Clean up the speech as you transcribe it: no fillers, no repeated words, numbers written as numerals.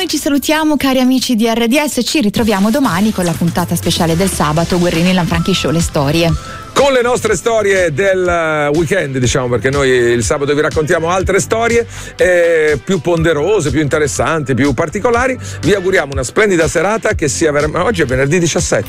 noi ci salutiamo, cari amici di RDS, ci ritroviamo domani con la puntata speciale del sabato, Guerrini Lanfranchi Show, le storie. Con le nostre storie del weekend, diciamo, perché noi il sabato vi raccontiamo altre storie più ponderose, più interessanti, più particolari. Vi auguriamo una splendida serata, che sia oggi è venerdì 17,